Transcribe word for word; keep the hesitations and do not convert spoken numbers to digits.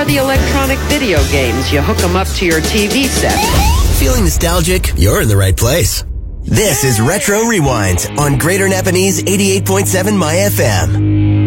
the electronic video games, you hook them up to your T V set. Feeling nostalgic? You're in the right place. This is Retro Rewind on Greater Napanese eighty-eight point seven My F M.